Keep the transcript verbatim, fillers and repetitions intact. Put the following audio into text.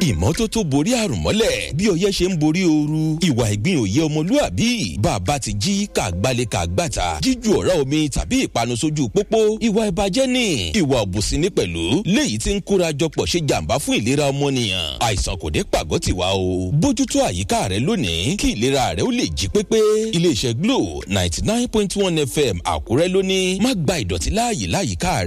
ìmọ́tótó borí àrùn mọ́lẹ̀ bí ọyẹ́ ṣe ń borí ooru. ìwà ìgbín òye ọmọlúàbí bàbá ti jí kàgbálẹ̀ kàgbàtà jíju ọ̀rá omi tàbí ìpanu sójú pópó ìwà ìbàjẹ́ ni. ìwà òbùsí ní pẹ̀lú léyìí tí ń kóra jọpọ̀ ṣe jàǹbá fún ìlera ọmọnìyàn. àìsàn kò dé pàgọ́ tiwa o. bójútó àyíká rẹ lónìí kí ìlera rẹ ó lè jí pépé. iléeṣẹ́ Glo ninety nine point one F M Àkúrẹ́ lóní má gba ìdọ̀tí láàyè láyìíká rẹ.